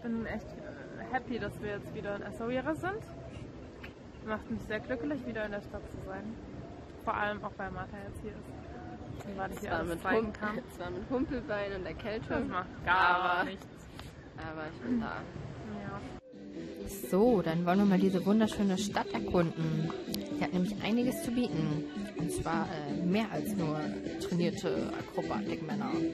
bin echt happy, dass wir jetzt wieder in Essaouira sind. Macht mich sehr glücklich, wieder in der Stadt zu sein. Vor allem auch, weil Martha jetzt hier ist. Und weil ich hier alles zeigen kann. Zwar mit Humpelbein und Erkältung. Das macht gar nichts. Aber ich bin da. Ja. So, dann wollen wir mal diese wunderschöne Stadt erkunden. Sie hat nämlich einiges zu bieten. Und zwar mehr als nur trainierte Akrobatikmänner.